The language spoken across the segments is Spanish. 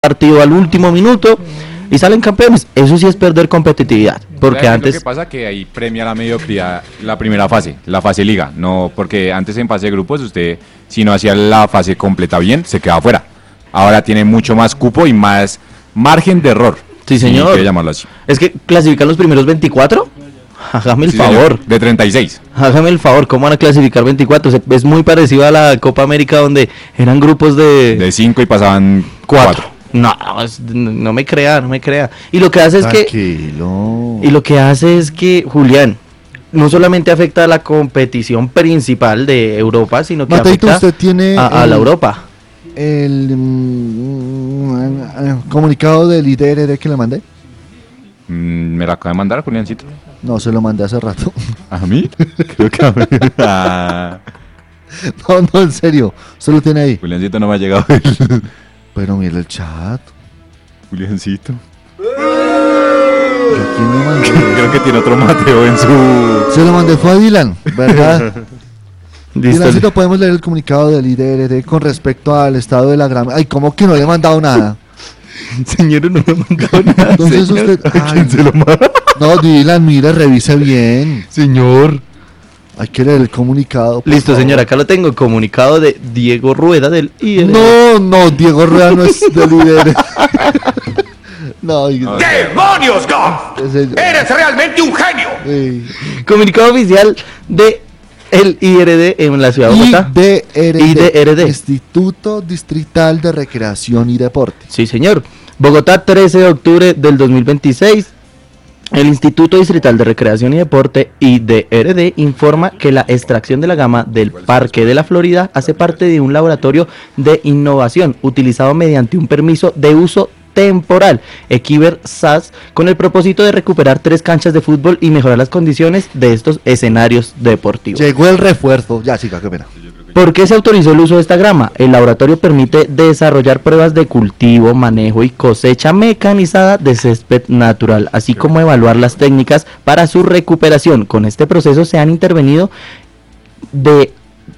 partido al último minuto y salen campeones. Eso sí es perder competitividad, porque antes... Lo que pasa es que ahí premia la mediocridad la primera fase, la fase liga, no porque antes en fase de grupos usted, si no hacía la fase completa bien, se quedaba fuera. Ahora tiene mucho más cupo y más margen de error. Sí, señor. Si llamarlo así. Es que clasifican los primeros 24. Hágame el favor. Señor, de 36. Hágame el favor, ¿cómo van a clasificar 24? Es muy parecido a la Copa América donde eran grupos de 5 y pasaban 4. No me crea. Y lo que hace es Tranquilo. Y lo que hace es que, Julián, no solamente afecta a la competición principal de Europa, sino que Mateito, afecta usted tiene a la Europa. El comunicado del IDRD que le mandé. ¿Me lo acaba de mandar, Juliancito? No, se lo mandé hace rato. ¿A mí? Creo que a mí. No, en serio. Usted lo tiene ahí. Juliancito no me ha llegado. Pero mira el chat. Juliancito. ¿A quién le mandé? Creo que tiene otro Mateo en su... Se lo mandé fue a Dylan, ¿verdad? Listo. Dylancito, podemos leer el comunicado del IDRD con respecto al estado de la grama. Ay, ¿cómo que no le he mandado nada? Señor, no me ha mandado nada. Entonces señor. usted... ¿A quién se lo manda? No, Dylan, mire, revise bien. Señor. Hay que leer el comunicado. por Listo, favor. señor, acá lo tengo, comunicado de Diego Rueda del IRD. No, Diego Rueda no es del IDRD. No, ¡Demonios, Goff! ¡Eres realmente un genio! Comunicado oficial de el IRD en la ciudad de Bogotá. IDRD. Instituto Distrital de Recreación y Deporte. Sí, señor. Bogotá, 13 de octubre del 2026. El Instituto Distrital de Recreación y Deporte, IDRD, informa que la extracción de la gama del Parque de la Florida hace parte de un laboratorio de innovación utilizado mediante un permiso de uso temporal, Equiver SAS, con el propósito de recuperar 3 canchas de fútbol y mejorar las condiciones de estos escenarios deportivos. Llegó el refuerzo. Ya, chica, qué pena. ¿Por qué se autorizó el uso de esta grama? El laboratorio permite desarrollar pruebas de cultivo, manejo y cosecha mecanizada de césped natural, así como evaluar las técnicas para su recuperación. Con este proceso se han intervenido de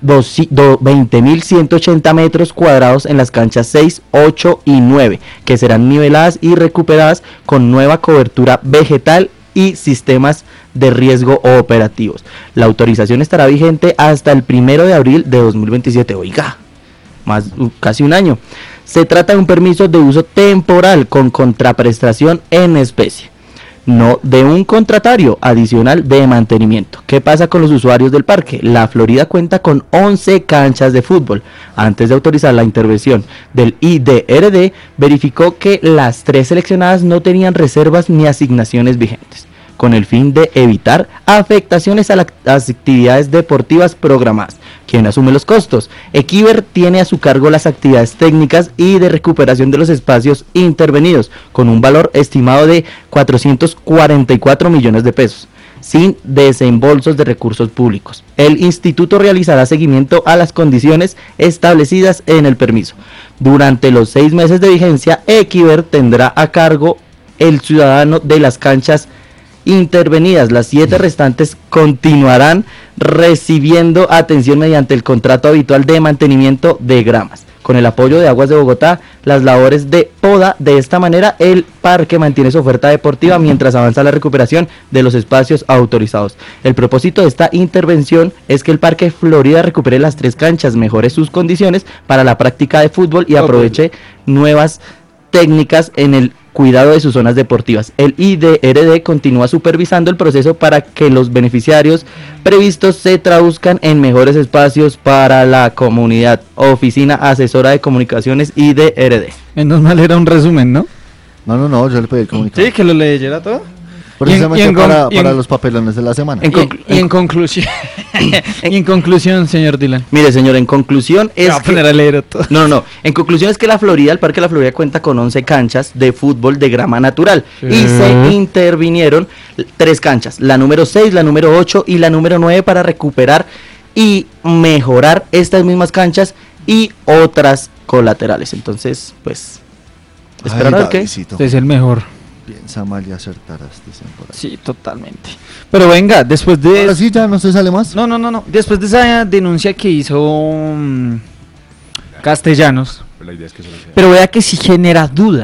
20.180 metros cuadrados en las canchas 6, 8 y 9, que serán niveladas y recuperadas con nueva cobertura vegetal y sistemas de riesgo operativos. La autorización estará vigente hasta el 1 de abril de 2027. Oiga, casi un año. Se trata de un permiso de uso temporal con contraprestación en especie, no de un contratario adicional de mantenimiento. ¿Qué pasa con los usuarios del parque? La Florida cuenta con 11 canchas de fútbol. Antes de autorizar la intervención del IDRD, verificó que las 3 seleccionadas no tenían reservas ni asignaciones vigentes, con el fin de evitar afectaciones a las actividades deportivas programadas. ¿Quién asume los costos? Equiver tiene a su cargo las actividades técnicas y de recuperación de los espacios intervenidos, con un valor estimado de 444 millones de pesos, sin desembolsos de recursos públicos. El instituto realizará seguimiento a las condiciones establecidas en el permiso. Durante los 6 meses de vigencia, Equiver tendrá a cargo el ciudadano de las canchas intervenidas. Las 7 restantes continuarán recibiendo atención mediante el contrato habitual de mantenimiento de gramas. Con el apoyo de Aguas de Bogotá, las labores de poda. De esta manera, el parque mantiene su oferta deportiva mientras avanza la recuperación de los espacios autorizados. El propósito de esta intervención es que el Parque Florida recupere las 3 canchas, mejore sus condiciones para la práctica de fútbol y aproveche nuevas técnicas en el cuidado de sus zonas deportivas. El IDRD continúa supervisando el proceso para que los beneficiarios previstos se traduzcan en mejores espacios para la comunidad. Oficina Asesora de Comunicaciones IDRD. Menos mal era un resumen, ¿no? No, yo le pedí el comunicado. Sí, que lo leyera todo. Precisamente para los papelones de la semana. En conclusión, en conclusión, señor Dylan. Mire, señor, en conclusión es a poner a leer todo. No. En conclusión es que el Parque de la Florida cuenta con 11 canchas de fútbol de grama natural y se intervinieron 3 canchas, la número 6, la número 8 y la número 9 para recuperar y mejorar estas mismas canchas y otras colaterales. Entonces, pues, esperar a ver qué. Usted es el mejor. Piensa mal y acertarás, dicen por ahí. Sí, totalmente. Pero venga, después de... Ahora sí, ya no se sale más. No. Después de esa denuncia que hizo Castellanos, pero la idea es que solo sea. Pero vea que sí genera duda.